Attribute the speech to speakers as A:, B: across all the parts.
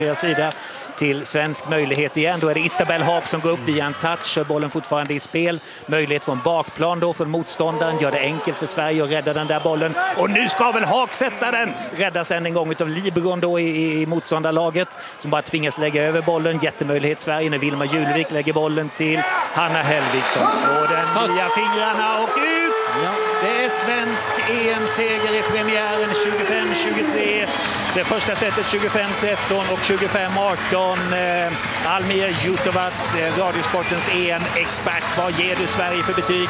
A: sida till svensk möjlighet igen. Då är det Isabel Haag som går upp via en touch och bollen fortfarande i spel. Möjlighet från bakplan då från motståndaren. Gör det enkelt för Sverige att rädda den där bollen. Och nu ska väl Haag sätta den! Räddas än en gång av Libron då i motståndarlaget som bara tvingas lägga över bollen. Jättemöjlighet Sverige när Vilma Julvik lägger bollen till Hanna Hellvig som slår den via fingrarna och ut! Ja. Det är svensk EM-seger i premiären 25-23. Det första setet 25-13 och 25-18. Almir Jutovac, Radiosportens EM-expert. Vad ger du Sverige för betyg?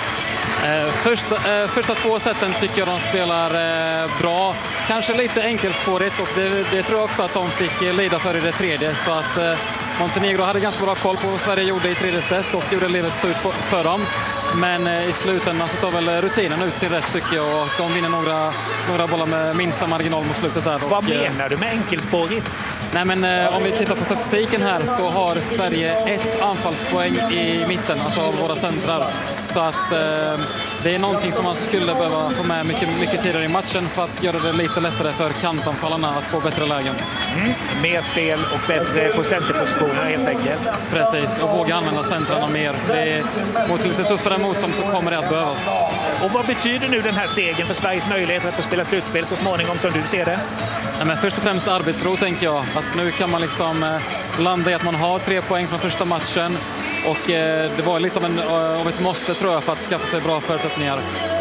B: Första två sätten tycker jag de spelar bra. Kanske lite enkelspårigt och det tror jag också att de fick lida för i det tredje. Så att Montenegro hade ganska bra koll på vad Sverige gjorde i tredje set och gjorde livet så ut för dem. Men i slutändan så tar väl rutinen ut sin rätt tycker jag och de vinner några bollar med minsta marginal mot slutet där.
A: Vad menar du med enkelspårigt?
B: Nej men om vi tittar på statistiken här så har Sverige ett anfallspoäng i mitten, alltså av våra centrar. Så att det är någonting som man skulle behöva få med mycket tidigare i matchen för att göra det lite lättare för kantanfallarna att få bättre lägen.
A: Mer spel och bättre på centerpositioner helt enkelt.
B: Precis, och våga använda centrarna mer. Mot lite tuffare motstånd så kommer det att behövas.
A: Och vad betyder nu den här segern för Sveriges möjlighet att få spela slutspel så småningom som du ser det?
B: Nej, men först och främst arbetsro tänker jag. Att nu kan man liksom landa i att man har 3 poäng från första matchen. Och det var lite av ett måste tror jag för att skaffa sig bra förutsättningar.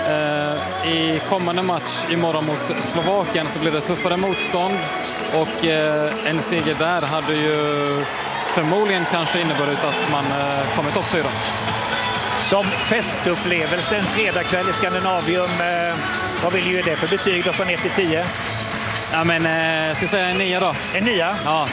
B: I kommande match imorgon mot Slovakien så blir det tuffare motstånd. Och en seger där hade ju förmodligen kanske inneburit att man kommer topp 4.
A: Som festupplevelse en fredagkväll i Skandinavium, vad vill du ge det för betyg då från 1 till 10?
B: Ja men jag ska säga en 9 då.
A: En 9?
B: Ja,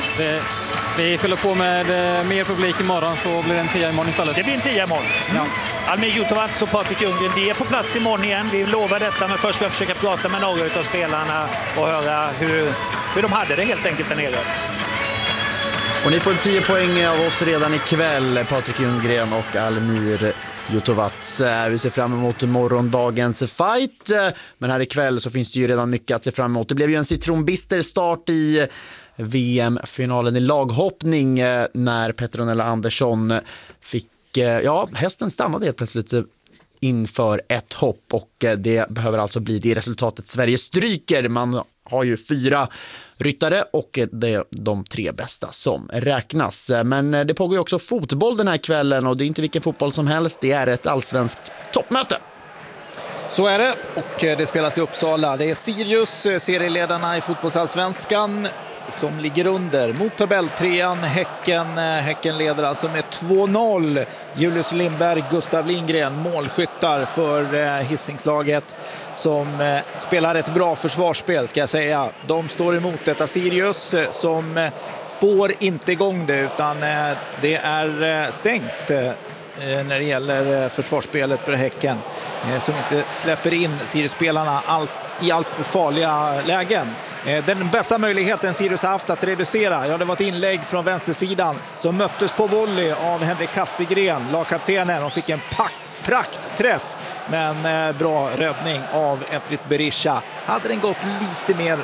B: vi fyller på med mer publik imorgon så blir det en 10 imorgon istället.
A: Det blir en 10 imorgon. Ja. Almir Jutovac och Patrik Ljunggren, vi är på plats imorgon igen. Vi lovar detta, men först ska jag försöka prata med några av spelarna och höra hur de hade det helt enkelt där nere.
C: Och ni får 10 poäng av oss redan ikväll, Patrik Ljunggren och Almir Jutovac. Vi ser fram emot morgondagens fight, men här ikväll så finns det ju redan mycket att se fram emot. Det blev ju en citronbister start i VM-finalen i laghoppning när Petronella Andersson fick, hästen stannade helt plötsligt inför ett hopp och det behöver alltså bli det resultatet Sverige stryker. Man har ju 4 ryttare och det är de 3 bästa som räknas. Men det pågår ju också fotboll den här kvällen och det är inte vilken fotboll som helst, det är ett allsvenskt toppmöte.
D: Så är det och det spelas i Uppsala. Det är Sirius, serieledarna i fotbollsallsvenskan, som ligger under mot tabelltrean Häcken. Häcken leder alltså med 2-0. Julius Lindberg, Gustav Lindgren, målskyttar för Hisingslaget som spelar ett bra försvarsspel ska jag säga. De står emot detta Sirius som får inte igång det utan det är stängt när det gäller försvarsspelet för Häcken som inte släpper in Sirius-spelarna i allt för farliga lägen. Den bästa möjligheten Sirius har haft att reducera, det var ett inlägg från vänstersidan som möttes på volley av Henrik Kastegren, lagkaptenen, och fick en praktträff. Men bra räddning av Etrit Berisha. Hade den gått lite mer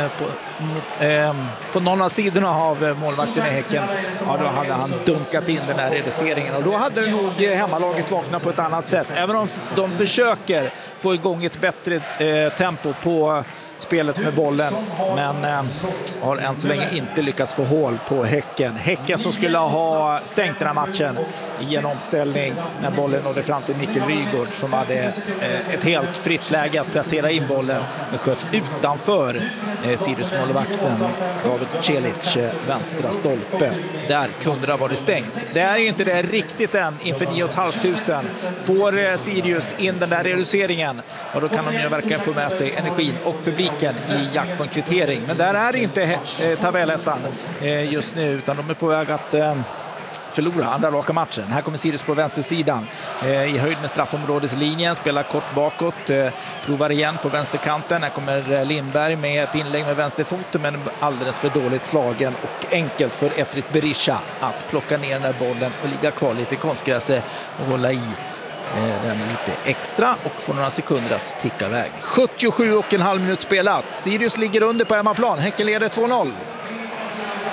D: på någon av sidorna av målvakten i Häcken, då hade han dunkat in den här reduceringen. Och då hade nog hemmalaget vaknat på ett annat sätt. Även om de försöker få igång ett bättre tempo på spelet med bollen. Men har än så länge inte lyckats få hål på Häcken. Häcken som skulle ha stängt den här matchen i en omställning när bollen nådde fram till Mikkel Rygård som hade ett helt fritt läge att placera in bollen men sköt utanför Sirius-målvakten David Celic vänstra stolpe. Där kunde det ha varit stängt. Det är ju inte det riktigt än inför 9 500. Får Sirius in den där reduceringen och då kan de ju verkligen få med sig energin och publiken i jakt på en kvittering. Men där är inte tabellettan just nu utan de är på väg att förlora andra raka matchen. Här kommer Sirius på vänstersidan i höjd med straffområdeslinjen, spelar kort bakåt, provar igen på vänsterkanten. Här kommer Lindberg med ett inlägg med vänsterfoten men alldeles för dåligt slagen och enkelt för Etrit Berisha att plocka ner den här bollen och ligga kvar lite i konstgräset och hålla i den lite extra och får några sekunder att ticka iväg. 77,5 minut spelat. Sirius ligger under på hemmaplan. Häcken leder 2-0.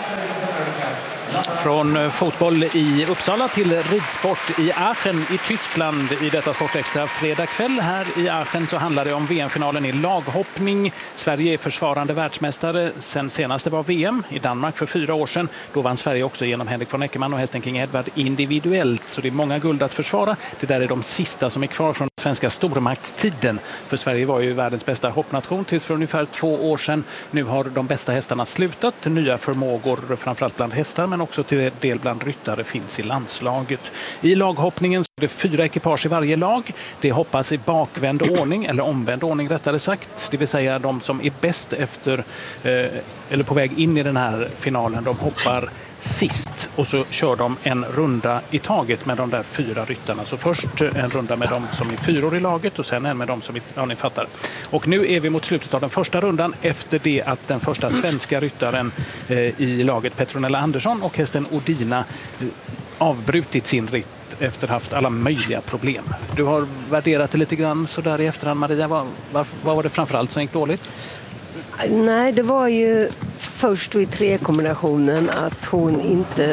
E: Från fotboll i Uppsala till ridsport i Aachen i Tyskland i detta Sportextra fredag kväll. Här i Aachen så handlar det om VM-finalen i laghoppning. Sverige är försvarande världsmästare. Sen senast det var VM i Danmark för 4 år sedan. Då vann Sverige också genom Henrik von Eckermann och hästen King Edward individuellt. Så det är många guld att försvara. Det där är de sista som är kvar från svenska stormaktstiden. För Sverige var ju världens bästa hoppnation tills för ungefär 2 år sedan. Nu har de bästa hästarna slutat. Nya förmågor framförallt bland hästar men också till del bland ryttare finns i landslaget. I laghoppningen så är det 4 ekipage i varje lag. Det hoppas i bakvänd ordning eller omvänd ordning rättare sagt. Det vill säga de som är bäst efter eller på väg in i den här finalen. De hoppar sist och så kör de en runda i taget med de där 4 ryttarna. Så först en runda med de som är 4 i laget och sen en med de som ni fattar. Och nu är vi mot slutet av den första rundan efter det att den första svenska ryttaren i laget Petronella Andersson och hästen Odina avbrutit sin ritt efter haft alla möjliga problem. Du har värderat det lite grann så där i efterhand, Maria. Vad var det framförallt som gick dåligt?
F: Nej, det var ju först i 3-kombinationen att hon inte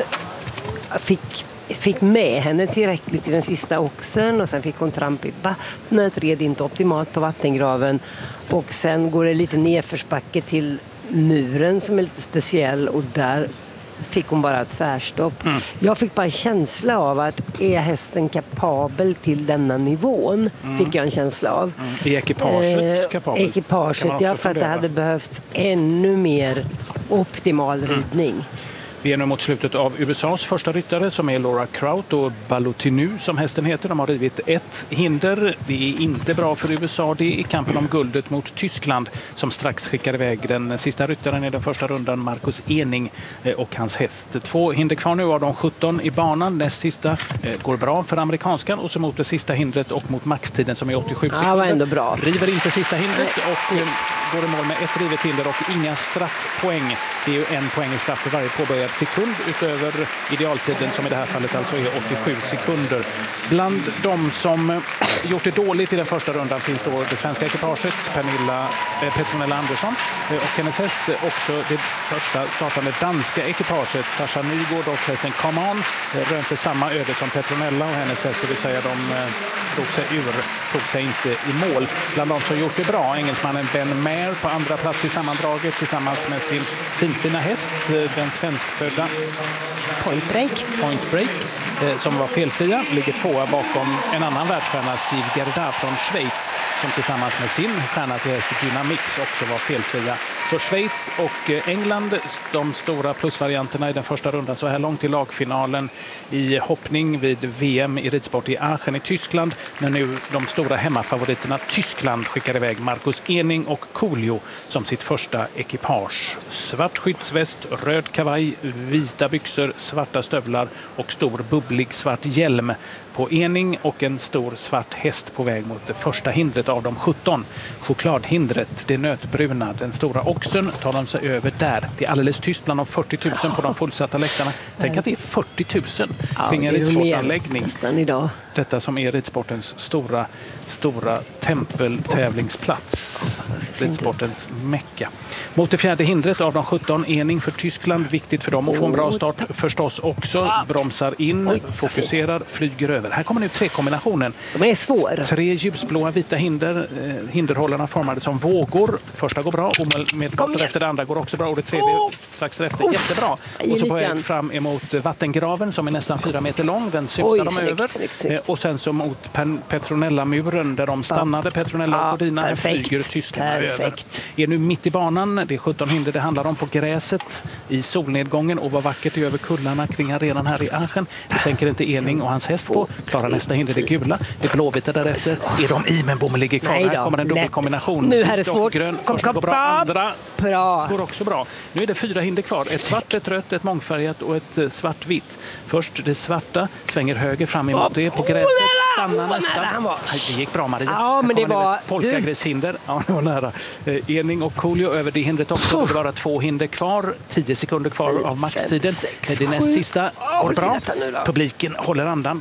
F: fick med henne tillräckligt i den sista oxen och sen fick hon tramp i vattnet, red inte optimalt på vattengraven och sen går det lite nedförsbacke till muren som är lite speciell och där fick hon bara tvärstopp. Jag fick bara en känsla av att är hästen kapabel till denna nivån? Fick jag en känsla av.
E: Är ekipaget kapabel?
F: Ekipaget, ja, för att det hade behövt ännu mer optimal ridning.
E: Vi är nu mot slutet av USAs första ryttare som är Laura Kraut och Balotinu som hästen heter. De har rivit 1 hinder. Det är inte bra för USA. Det är kampen om guldet mot Tyskland som strax skickar iväg den sista ryttaren i den första rundan, Marcus Ening och hans häst. 2 hinder kvar nu av de 17 i banan. Näst sista går bra för amerikanskan och så mot det sista hindret och mot maxtiden som är 87 sekunder.
F: Ja, var ändå bra.
E: River inte sista hindret och går i mål med 1 rivet hinder och inga straffpoäng. Det är ju 1 poäng i straff för varje påbörjad sekund utöver idealtiden som i det här fallet alltså är 87 sekunder. Bland de som gjort det dåligt i den första rundan finns då det svenska ekipaget Petronella Andersson och hennes häst också det första startande danska ekipaget Sascha Nygård och hästen Come On rönte samma öde som Petronella och hennes häst, det vill säga de tog sig inte i mål. Bland de som gjort det bra, engelsmannen Ben Maher på andra plats i sammandraget tillsammans med sin fina häst, den svenskfödda Point Break som var felfria, ligger 2:a bakom en annan världsstjärna, Steve Gerda från Schweiz, som tillsammans med sin stjärna till häst Dynamix också var felfria. Så Schweiz och England, de stora plusvarianterna i den första rundan så här långt i lagfinalen i hoppning vid VM i ridsport i Aachen i Tyskland, när nu de stora hemmafavoriterna Tyskland skickar iväg Marcus Ening och Coolio som sitt första ekipage. Svart skyddsväst, röd kavaj, vita byxor, svarta stövlar och stor bubblig svart hjälm på Ening och en stor svart häst på väg mot det första hindret av de 17. Chokladhindret, det nötbruna, den stora oxen tar de sig över där. Det är alldeles tyst bland de 40 000 på de fullsatta läktarna. Tänk att det är 40 000 kring en ridsportanläggning. Detta som är ridsportens stora tempeltävlingsplats. Ridsportens mecka. Mot det 4:e hindret av de 17, Ening för Tyskland. Viktigt för dem att få en bra start förstås också. Bromsar in, fokuserar, flyger över. Här kommer nu 3-kombinationen.
F: De är svår.
E: 3 ljusblåa vita hinder. Hinderhållarna formade som vågor. Första går bra, omedelbart efter det andra går också bra. Och det tredje strax efter. Jättebra. Och så på väg fram emot vattengraven som är nästan 4 meter lång. Den susar de över.
F: Snyggt.
E: Och sen så mot Petronella-muren där de stannade. Petronella och Odina flyger tyskarna över. Är nu mitt i banan. Det är 17 hinder det handlar om på gräset i solnedgången och vad vackert det är över kullarna kring arenan här i Aachen. Det tänker inte Ening och hans häst på. Klarar nästa hinder det gula. Det blåvita därefter. Är de i men bommen ligger kvar. Här kommer en dubbelkombination.
F: Nu här är svårt.
E: Första går bra. Andra går också bra. Nu är det 4 hinder kvar. Ett svart, ett rött, ett mångfärgat och ett svartvitt. Först det svarta svänger höger fram emot det på gräset. Stannar nästan. Det gick bra, Maria.
F: Ja, men det var
E: polkagrishinder. Ja, det var nära. Ening och Coolio över det hindret också. Det är bara 2 hinder kvar. 10 sekunder kvar av maxtiden. Det näst sista går bra. Publiken håller andan, redo att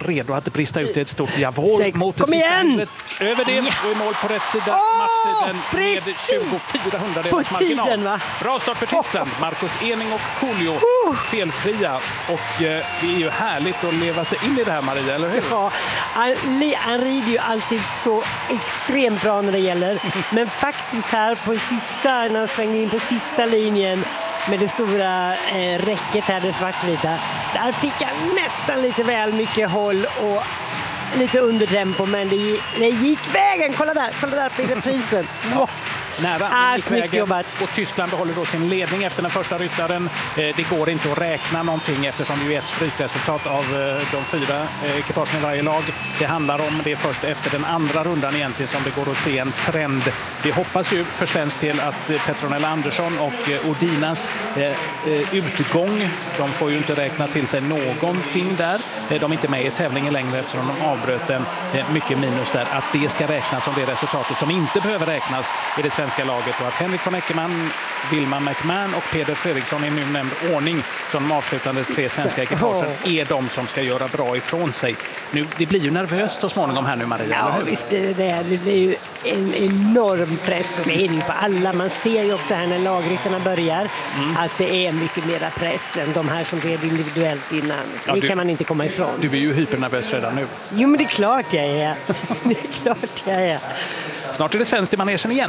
E: att brista ut i ett stort javol mot det sista hindret. Över det och i mål på rätt sida. Matchtiden med 2400 marginal.
F: Va?
E: Bra start för Tyskland. Marcus Ening och Julio felfria. Och det är ju härligt att leva sig in i det här, Maria, eller hur?
F: Ja, han rider ju alltid så extremt bra när det gäller. Men faktiskt här på sista, när han svängde in på sista linjen med det stora räcket här, det svartvita. Där fick han nästan lite väl mycket håll och lite undertempo, men det gick vägen. Kolla där på reprisen.
E: Ja. Nära gick vägen.
F: Jobbat.
E: Och Tyskland behåller då sin ledning efter den första ryttaren. Det går inte att räkna någonting eftersom det är ett strykresultat av de 4 ekipagen i varje lag. Det handlar om det först efter den andra rundan egentligen som det går att se en trend. Vi hoppas ju för svensk del att Petronella Andersson och Odinas utgång, de får ju inte räkna till sig någonting där. De är inte med i tävlingen längre eftersom de avbröt den, mycket minus där. Att det ska räknas som det resultatet som inte behöver räknas i det svenska laget, och att Henrik von Eckermann, Wilma McMahon och Peder Fredriksson i nu nämnd ordning som de avslutande 3 svenska ekipagen är de som ska göra bra ifrån sig. Nu, det blir ju nervöst så småningom här nu, Maria.
F: Ja, visst blir det. Det blir ju en enorm press och ledning på alla. Man ser ju också här när lagryttarna börjar att det är mycket mera press än de här som red individuellt innan. Ja, det kan man inte komma ifrån.
E: Du är ju hypernervös redan nu.
F: Jo, men det är klart jag är. Det är klart jag är.
E: Snart är det svenskt i manegen igen.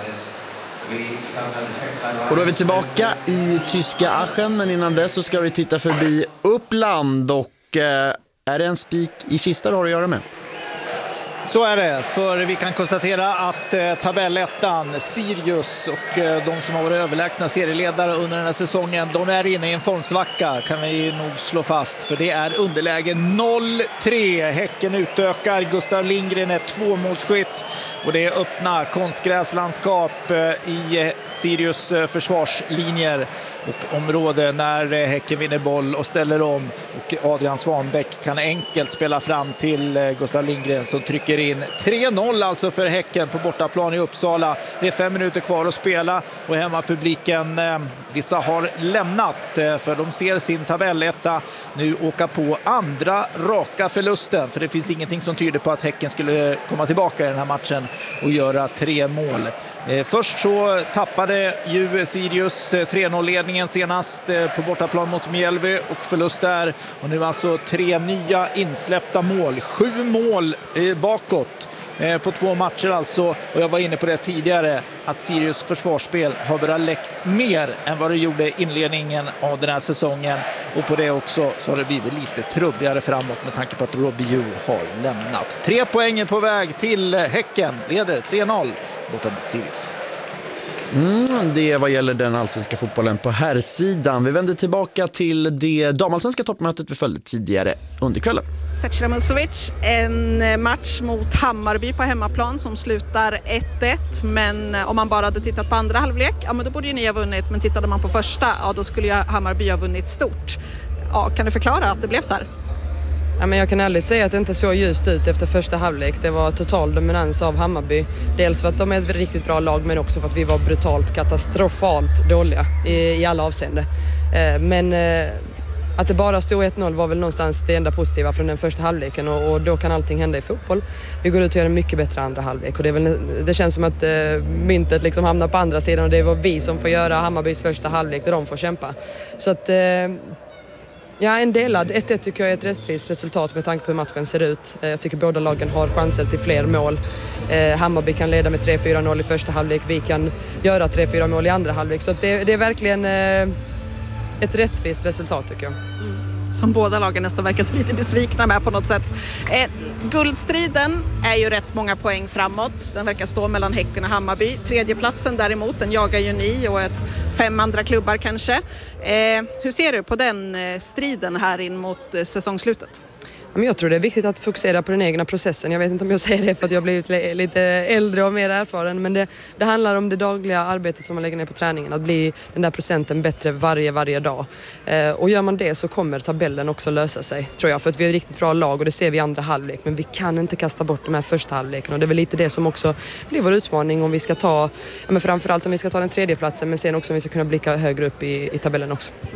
C: Och då är vi tillbaka i tyska Aachen, men innan dess så ska vi titta förbi Uppland. Och är det en spik i kista vi har att göra med?
D: Så är det, för vi kan konstatera att tabellettan, Sirius och de som har varit överlägsna serieledare under den här säsongen, de är inne i en formsvacka, kan vi nog slå fast, för det är underläge 0-3. Häcken utökar, Gustav Lindgren är 2-målsskytt och det är öppna konstgräslandskap i Sirius försvarslinjer och område när Häcken vinner boll och ställer om, och Adrian Svanbäck kan enkelt spela fram till Gustav Lindgren som trycker in 3-0 alltså för Häcken på bortaplan i Uppsala. Det är 5 minuter kvar att spela och hemmapubliken, vissa har lämnat för de ser sin tabelletta nu åka på andra raka förlusten, för det finns ingenting som tyder på att Häcken skulle komma tillbaka i den här matchen och göra 3 mål. Först så tappade ju Sirius 3-0-ledningen senast på bortaplan mot Mjällby och förlust där. Och nu alltså 3 nya insläppta mål. 7 mål bakåt på 2 matcher alltså. Och jag var inne på det tidigare att Sirius försvarsspel har börjat läckt mer än vad det gjorde inledningen av den här säsongen. Och på det också så har det blivit lite trubbigare framåt med tanke på att Robbie Ju har lämnat. 3 poäng på väg till Häcken. Leder 3-0 borta mot Sirius.
C: Det är vad gäller den allsvenska fotbollen på här sidan. Vi vänder tillbaka till det damallsvenska toppmötet vi följde tidigare under kvällen.
G: Zecira Musovic, en match mot Hammarby på hemmaplan som slutar 1-1. Men om man bara hade tittat på andra halvlek, ja men då borde ju ni ha vunnit. Men tittade man på första, ja då skulle ju Hammarby ha vunnit stort. Ja, kan du förklara att det blev så här?
H: Ja, men jag kan ärligt säga att det inte såg ljust ut efter första halvlek. Det var total dominans av Hammarby. Dels för att de är ett riktigt bra lag, men också för att vi var brutalt katastrofalt dåliga i alla avseenden. Men att det bara stod 1-0 var väl någonstans det enda positiva från den första halvleken, och då kan allting hända i fotboll. Vi går ut och gör en mycket bättre andra halvlek, och det känns som att myntet liksom hamnar på andra sidan, och det var vi som får göra Hammarbys första halvlek där de får kämpa. Så att ja, en delad 1-1 tycker jag är ett rättvist resultat med tanke på hur matchen ser ut. Jag tycker båda lagen har chanser till fler mål. Hammarby kan leda med 3-4-0 i första halvlek. Vi kan göra 3-4 mål i andra halvlek. Så att det är verkligen ett rättvist resultat tycker jag.
G: Som båda lagen nästan verkat lite besvikna med på något sätt. Guldstriden är ju rätt många poäng framåt. Den verkar stå mellan Häcken och Hammarby. 3:e platsen däremot, den jagar ju ni och 5 andra klubbar kanske. Hur ser du på den striden här in mot säsongslutet?
H: Men jag tror det är viktigt att fokusera på den egna processen. Jag vet inte om jag säger det för att jag har blivit lite äldre och mer erfaren. Men det handlar om det dagliga arbetet som man lägger ner på träningen. Att bli den där procenten bättre varje dag. Och gör man det så kommer tabellen också lösa sig, tror jag. För att vi är ett riktigt bra lag och det ser vi i andra halvlek. Men vi kan inte kasta bort de här första halvleken. Och det är väl lite det som också blir vår utmaning om vi ska ta, men framförallt om vi ska ta den 3:e platsen. Men sen också om vi ska kunna blicka högre upp i tabellen också.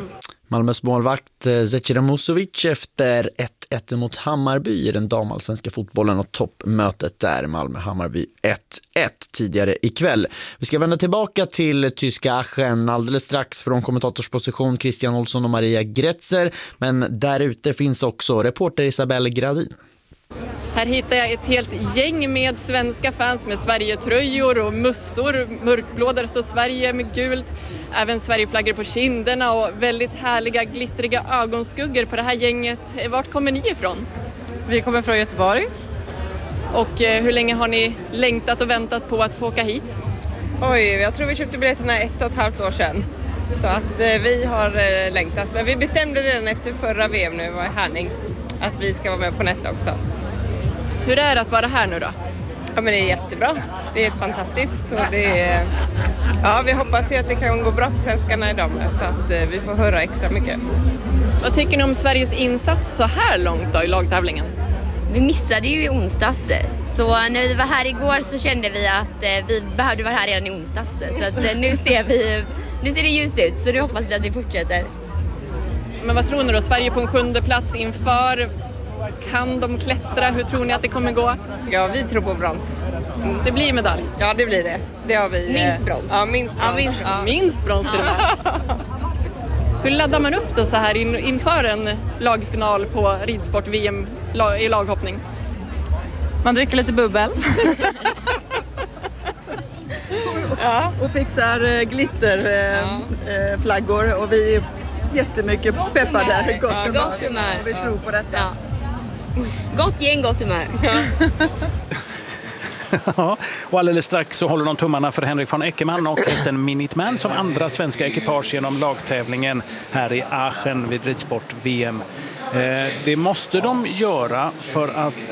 C: Malmös målvakt Zecira Musovic efter 1-1 mot Hammarby i den damallsvenska fotbollen och toppmötet där Malmö-Hammarby 1-1 tidigare ikväll. Vi ska vända tillbaka till tyska Aachen alldeles strax från kommentatorsposition Christian Olsson och Maria Gretzer, men där ute finns också reporter Isabelle Gradin.
I: Här hittar jag ett helt gäng med svenska fans med Sverige-tröjor och mussor. Mörkblå där står Sverige med gult. Även Sverigeflaggor på kinderna och väldigt härliga glittriga ögonskuggor på det här gänget. Vart kommer ni ifrån?
J: Vi kommer från Göteborg.
I: Och hur länge har ni längtat och väntat på att få åka hit?
J: Oj, jag tror vi köpte biljetterna 1,5 år sedan. Så att vi har längtat. Men vi bestämde redan efter förra VM nu var i Härning att vi ska vara med på nästa också.
I: Hur är det att vara här nu då?
J: Ja, men det är jättebra. Det är fantastiskt. Och det är, ja, vi hoppas ju att det kan gå bra för svenskarna idag så att vi får höra extra mycket.
I: Vad tycker ni om Sveriges insats så här långt då i lagtävlingen?
K: Vi missade ju i onsdags, så när vi var här igår så kände vi att vi behövde vara här redan i onsdags. Så att nu ser det ljust ut, så nu hoppas vi att vi fortsätter.
I: Men vad tror ni då? Sverige på en 7:e plats inför. Kan de klättra? Hur tror ni att det kommer gå?
J: Ja, vi tror på brons.
I: Det blir medalj?
J: Ja, det blir det. Det har vi.
K: Minst brons.
J: Ja, minst brons.
I: Ja. Minst brons till och med. Hur laddar man upp då så här inför en lagfinal på ridsport-VM i laghoppning?
J: Man dricker lite bubbel.
L: Ja, och fixar glitterflaggor och vi är jättemycket peppade.
K: Gott humör.
L: Vi tror på detta. Ja.
K: Gott gäng, gott humör.
E: Ja, och alldeles strax så håller de tummarna för Henrik von Eckermann och hästen Minuteman som andra svenska ekipage genom lagtävlingen här i Aachen vid ridsport-VM. Det måste de göra för att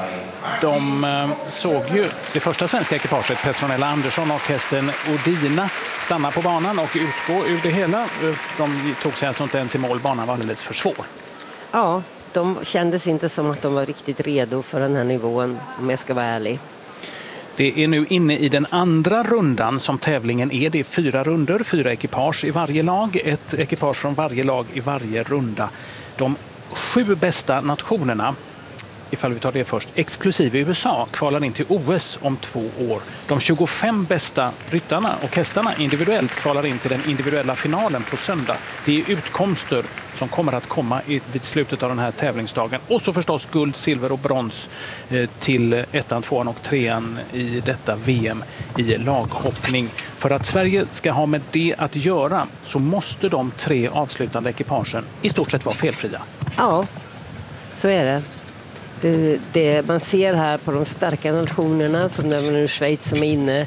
E: de såg ju det första svenska ekipaget, Petronella Andersson och hästen Odina, stanna på banan och utgå ur det hela. De tog sig alltså inte ens i mål, banan var alldeles för svår.
F: Ja, de kändes inte som att de var riktigt redo för den här nivån, om jag ska vara ärlig.
E: Det är nu inne i den andra rundan som tävlingen är. Det är 4 runder, 4 ekipage i varje lag. Ett ekipage från varje lag i varje runda. De 7 bästa nationerna, ifall vi tar det först, exklusive USA, kvalar in till OS om 2 år. De 25 bästa ryttarna och hästarna individuellt kvalar in till den individuella finalen på söndag. Det är utkomster som kommer att komma vid slutet av den här tävlingsdagen. Och så förstås guld, silver och brons till 1:an, 2:an och 3:an i detta VM i laghoppning. För att Sverige ska ha med det att göra så måste de 3 avslutande ekipagen i stort sett vara felfria.
F: Ja, så är det. Det man ser här på de starka nationerna, som nu Schweiz som är inne,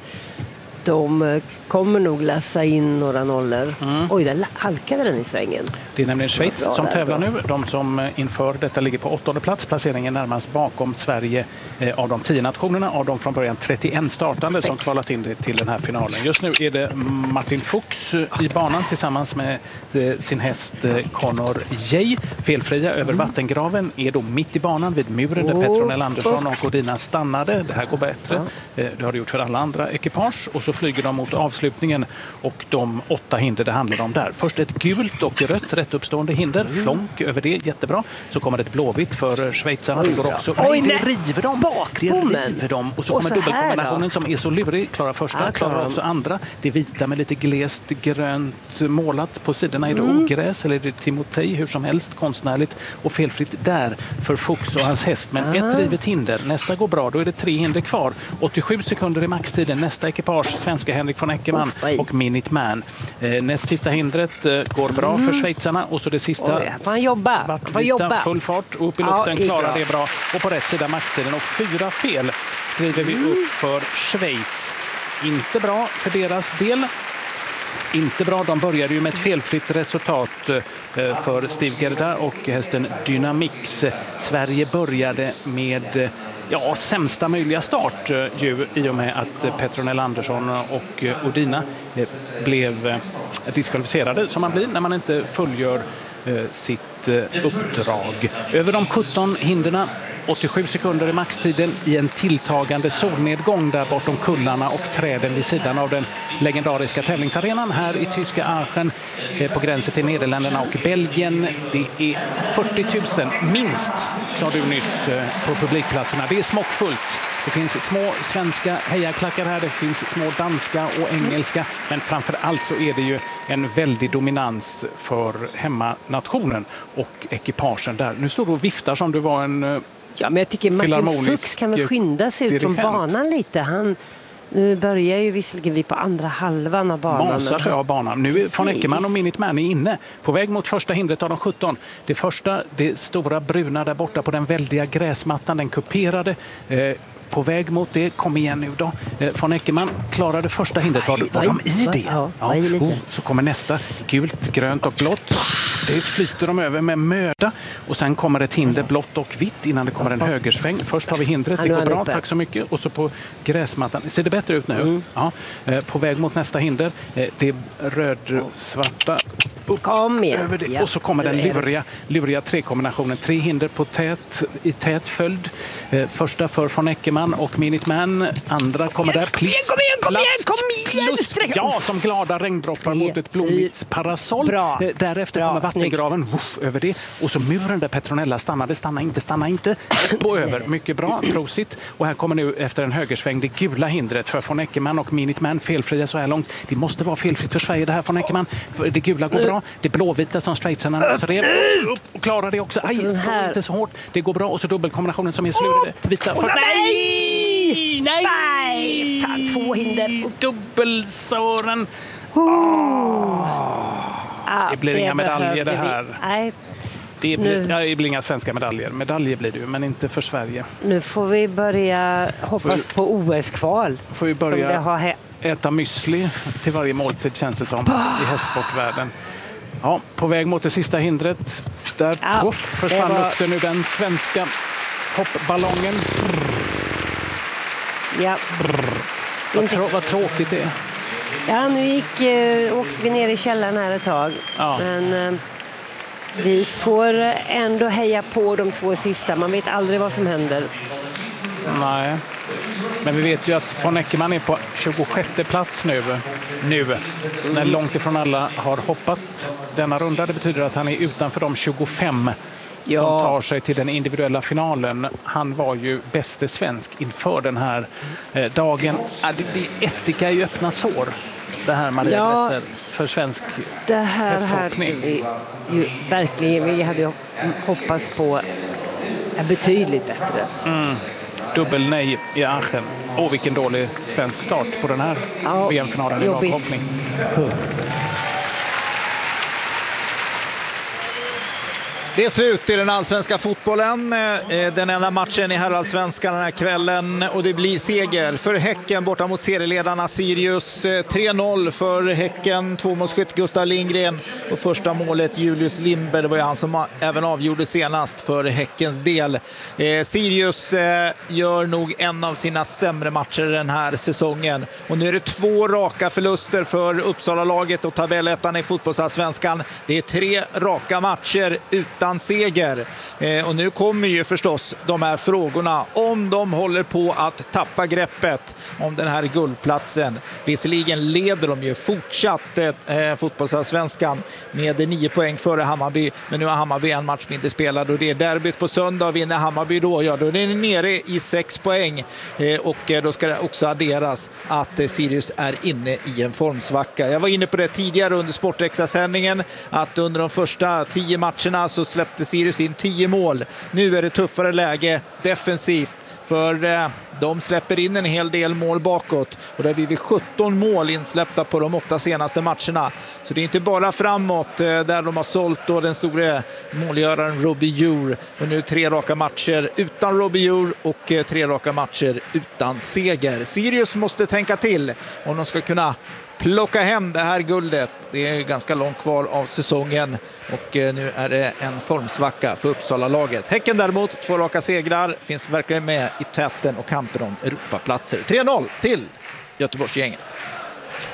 F: de kommer nog läsa in några nollor. Oj, där halkade den i svängen.
E: Det är nämligen Schweiz som tävlar nu. De som inför detta ligger på 8:e plats. Placeringen närmast bakom Sverige av de 10 nationerna. Av de från början 31 startande som kvalat in till den här finalen. Just nu är det Martin Fuchs i banan tillsammans med sin häst Connor J. Felfria över vattengraven är då mitt i banan vid muren där Petronella Andersson och Odina stannade. Det här går bättre. Det har det gjort för alla andra ekipage. Och så flyger de mot avslutningen och de 8 hinder det handlar om där. Först ett gult och rött rättuppstående hinder. Flonk över det, jättebra. Så kommer det ett blåvitt för schweizarna. Det går också. Nej, det river dem. Det river dem. Och så kommer dubbelkombinationen som är så lurig. Klarar första, klarar också andra. Det vita med lite glest grönt målat på sidorna. Är det ogräs eller är det Timotej? Hur som helst, konstnärligt och felfritt där för Fuchs och hans häst. Men ett rivet hinder. Nästa går bra. Då är det 3 hinder kvar. 87 sekunder i maxtiden. Nästa ekipage, svenska Henrik von Eckermann och Minuteman. Näst sista hindret går bra för schweizarna och så det sista
F: jobba.
E: Full fart upp i luften, klarar det bra och på rätt sida maxtiden och 4 fel skriver vi upp för Schweiz. Inte bra för deras del. Inte bra, de började ju med ett felfritt resultat för Steve Gerda och hästen Dynamix. Sverige började med sämsta möjliga start i och med att Petronella Andersson och Odina blev diskvalificerade som man blir när man inte fullgör sitt uppdrag. Över de 17 hinderna 87 sekunder i maxtiden i en tilltagande solnedgång där bortom kullarna och träden vid sidan av den legendariska tävlingsarenan här i tyska Aachen på gränsen till Nederländerna och Belgien. Det är 40 000 minst, sa du nyss, på publikplatserna. Det är smockfullt. Det finns små svenska hejaklackar här, det finns små danska och engelska, men framför allt så är det ju en väldig dominans för hemmanationen och ekipagen där. Nu står du och viftar som du var en
F: Ja, men jag tycker Martin Fuchs kan väl skynda sig ut från banan lite. Nu börjar ju visserligen vi på andra halvan av banan.
E: Masar sig av banan. Nu är von Eckermann och Minute Man inne. På väg mot första hindret av de 17. Det första, det stora bruna där borta på den väldiga gräsmattan, den kuperade. På väg mot det, kom igen nu då. Von Eckermann klarade första hindret. Var de i det? Ja. Så kommer nästa, gult, grönt och blått. Det flyter de över med möda. Och sen kommer ett hinder blått och vitt innan det kommer en högersväng. Först har vi hindret, det går bra, tack så mycket. Och så på gräsmattan, ser det bättre ut nu? Ja. På väg mot nästa hinder, det är röd-svarta.
F: Kom igen.
E: Över det. Och så kommer den luriga trekombinationen. 3 hinder i tät följd. Första för von Eckermann och Minute Man. Andra kommer där.
F: Kom igen!
E: Ja, som glada regndroppar mot ett blommigt parasoll. Därefter kommer vattengraven över det. Och så muren där Petronella stannade. Stanna inte. På över. Mycket bra. Prosit. Och här kommer nu efter en högersväng det gula hindret för von Eckermann och Minute Man. Felfria så här långt. Det måste vara felfritt för Sverige det här von Eckermann. Det gula går bra. Det blåvita som schweizarna rev upp och klarar det också. Aj, står inte så hårt. Det går bra. Och så dubbelkombinationen som är slurade. Vita.
F: Nej! Fan, 2 hinder.
E: Dubbelsören. Det blir inga medaljer det här.
F: Nej.
E: Det blir inga svenska medaljer. Medaljer blir det ju, men inte för Sverige.
F: Nu får vi börja hoppas på OS-kval.
E: Får vi börja äta müsli till varje måltid, känns det som, i hästsportvärlden. Ja, på väg mot det sista hindret. Där försvann luften ur den svenska hoppballongen.
F: Ja.
E: Vad tråkigt det är.
F: Ja, nu åkte vi ner i källaren här ett tag. Ja. Men vi får ändå heja på de 2 sista. Man vet aldrig vad som händer.
E: Nej. Men vi vet ju att von Eckermann är på 26:e plats nu. När långt ifrån alla har hoppat denna runda. Det betyder att han är utanför de 25 som tar sig till den individuella finalen. Han var ju bäste svensk inför den här dagen. Det Etika är ju öppna sår. Det här Maria Wessel för svensk hästhoppning.
F: Vi verkligen, vi hade hoppats på betydligt bättre.
E: Dubbelnej i Aachen. Vilken dålig svensk start på den här VM-finalen i laghoppning.
D: Det är slut i den allsvenska fotbollen. Den enda matchen i herrallsvenskan den här kvällen. Och det blir seger för Häcken borta mot serieledarna Sirius. 3-0 för Häcken. 2-målsskytt Gustav Lindgren. Och första målet Julius Lindberg. Det var ju han som även avgjorde senast för Häckens del. Sirius gör nog en av sina sämre matcher den här säsongen. Och nu är det 2 raka förluster för Uppsala-laget och tabellettan i fotbollsallsvenskan. Det är 3 raka matcher utan seger. Och nu kommer ju förstås de här frågorna om de håller på att tappa greppet om den här guldplatsen. Visserligen leder de ju fortsatt fotbollsallsvenskan med 9 poäng före Hammarby, men nu har Hammarby en match mindre spelad och det är derbyt på söndag. Vinner Hammarby då är det nere i 6 poäng och då ska det också adderas att Sirius är inne i en formsvacka. Jag var inne på det tidigare under Sportextra-sändningen att under de första 10 matcherna så släppte Sirius in 10 mål. Nu är det tuffare läge defensivt för de släpper in en hel del mål bakåt och där blir vi 17 mål insläppta på de 8 senaste matcherna. Så det är inte bara framåt där de har sålt då den stora målgöraren Robbie Djur. Och nu 3 raka matcher utan Robbie Djur och 3 raka matcher utan seger. Sirius måste tänka till om de ska kunna plocka hem det här guldet. Det är ganska långt kvar av säsongen och nu är det en formsvacka för Uppsala-laget. Häcken däremot 2 raka segrar, finns verkligen med i täten och kampen om Europaplatser. 3-0 till Göteborgsgänget.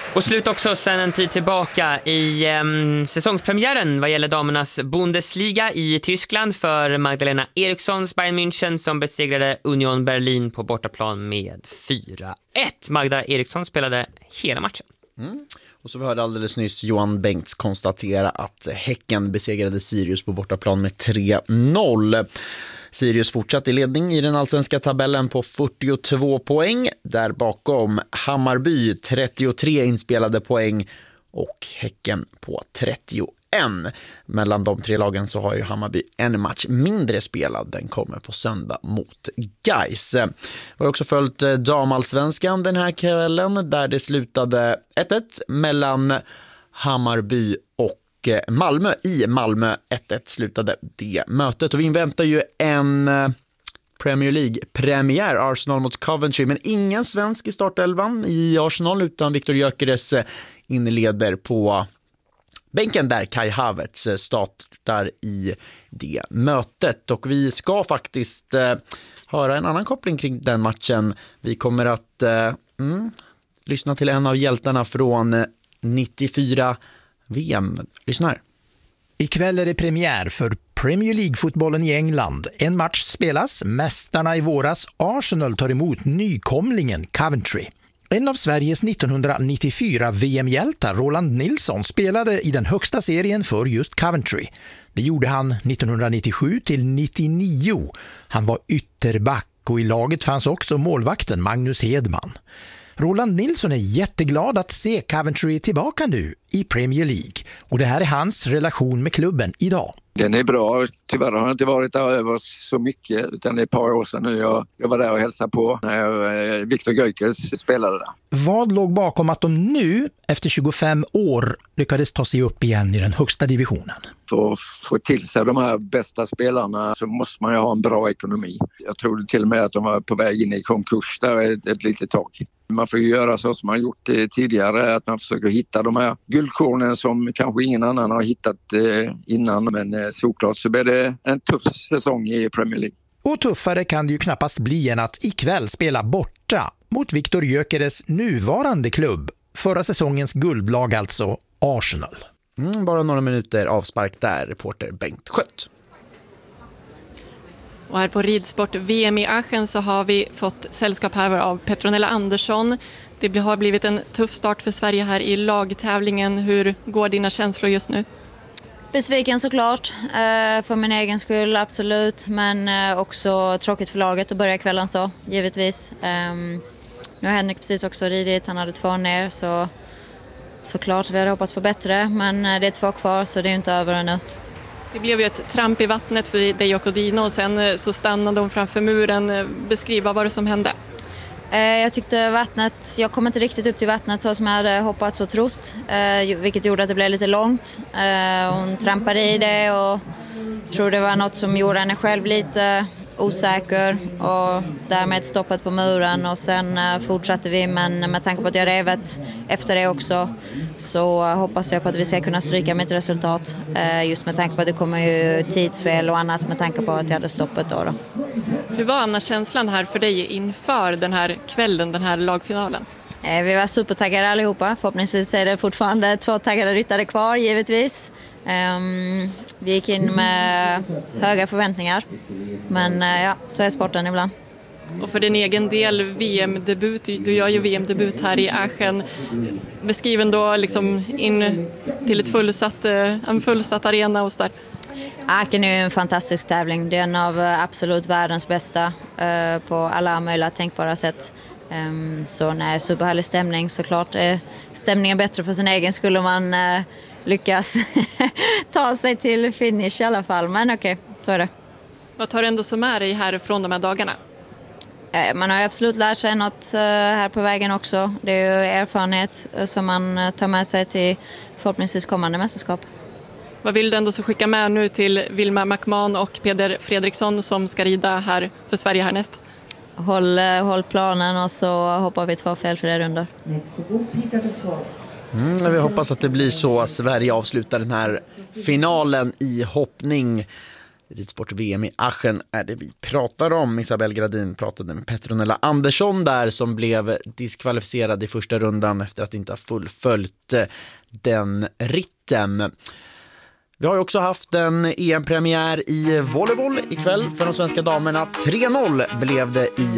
M: Och slut också sen en tid tillbaka i säsongspremiären vad gäller damernas Bundesliga i Tyskland för Magdalena Erikssons Bayern München som besegrade Union Berlin på bortaplan med 4-1. Magda Eriksson spelade hela matchen.
C: Och så vi hörde alldeles nyss Johan Bengts konstatera att Häcken besegrade Sirius på bortaplan med 3-0. Sirius fortsatte i ledning i den allsvenska tabellen på 42 poäng. Där bakom Hammarby 33 inspelade poäng och Häcken på 31. Mellan de tre lagen så har ju Hammarby en match mindre spelad. Den kommer på söndag mot Gais. Vi har också följt damallsvenskan den här kvällen där det slutade 1-1 mellan Hammarby och Malmö. I Malmö 1-1 slutade det mötet och vi inväntar ju en Premier League-premiär, Arsenal mot Coventry, men ingen svensk i startelvan i Arsenal utan Viktor Gyökeres inleder på bänken där Kai Havertz startar i det mötet. Och vi ska faktiskt höra en annan koppling kring den matchen. Vi kommer att lyssna till en av hjältarna från 94 VM. Lyssna här.
N: Ikväll är det premiär för Premier League-fotbollen i England. En match spelas. Mästarna i våras, Arsenal, tar emot nykomlingen Coventry. En av Sveriges 1994 VM-hjältar, Roland Nilsson, spelade i den högsta serien för just Coventry. Det gjorde han 1997 till 99. Han var ytterback och i laget fanns också målvakten Magnus Hedman. Roland Nilsson är jätteglad att se Coventry tillbaka nu i Premier League. Och det här är hans relation med klubben idag.
O: Den är bra. Tyvärr har jag inte varit där över så mycket utan det är ett par år sedan nu. Jag var där och hälsade på när Viktor Gyökeres spelade där.
N: Vad låg bakom att de nu, efter 25 år, lyckades ta sig upp igen i den högsta divisionen?
O: För att få till sig de här bästa spelarna så måste man ju ha en bra ekonomi. Jag tror till och med att de var på väg in i konkurs där ett litet tag. Man får ju göra så som man gjort tidigare, att man försöker hitta de här guldkornen som kanske ingen annan har hittat innan. Men såklart så blir det en tuff säsong i Premier League.
N: Och tuffare kan det ju knappast bli än att ikväll spela borta mot Viktor Gyökeres nuvarande klubb. Förra säsongens guldlag alltså, Arsenal.
C: Bara några minuter avspark där, reporter Bengt Schött.
I: Och här på ridsport VM i Aachen så har vi fått sällskap här av Petronella Andersson. Det har blivit en tuff start för Sverige här i lagtävlingen. Hur går dina känslor just nu?
P: Besviken såklart, för min egen skull absolut, men också tråkigt för laget att börja kvällen så, givetvis. Nu har Henrik precis också ridit, han hade 2 ner så såklart vi hade hoppats på bättre, men det är 2 kvar så det är inte över ännu.
I: Det blev ju ett tramp i vattnet för dig och Dino och sen så stannade de framför muren. Beskriva vad det som hände.
P: Jag tyckte vattnet, jag kom inte riktigt upp till vattnet så som jag hade hoppats och trott, vilket gjorde att det blev lite långt. Hon trampade i det och tror det var något som gjorde henne själv lite osäker och därmed stoppet på muren och sen fortsatte vi, men med tanke på att jag revet efter det också så hoppas jag på att vi ska kunna stryka med ett resultat, just med tanke på att det kommer ju tidsfel och annat med tanke på att jag hade stoppet då.
I: Hur var annars känslan här för dig inför den här kvällen, den här lagfinalen?
P: Vi var supertaggade allihopa, förhoppningsvis är det fortfarande 2 taggade ryttare kvar givetvis. Vi gick in med höga förväntningar, men ja, så är sporten ibland.
I: Och för din egen del, VM-debut, du gör ju VM-debut här i Aachen. Beskriven då liksom in till en fullsatt arena och så där.
P: Aachen är ju en fantastisk tävling, det är en av absolut världens bästa på alla möjliga tänkbara sätt. Så nej, superhärlig stämning såklart. Stämningen bättre för sin egen skull om man lyckas ta sig till finish i alla fall. Men okej, så är det.
I: Vad tar du ändå som är dig här från de här dagarna?
P: Man har ju absolut lärt sig något här på vägen också. Det är ju erfarenhet som man tar med sig till förhoppningsvis kommande mästerskap.
I: Vad vill du ändå så skicka med nu till Vilma McMahon och Peder Fredriksson som ska rida här för Sverige härnäst?
P: Håll planen och så hoppar vi 2 fel för det runder.
C: Vi hoppas att det blir så att Sverige avslutar den här finalen i hoppning Ridsport-VM i Aachen är det vi pratar om. Isabelle Gradin pratade med Petronella Andersson där som blev diskvalificerad i första rundan efter att inte ha fullföljt den ritten. Vi har ju också haft en EM-premiär i volleyboll ikväll för de svenska damerna. 3-0 blev det i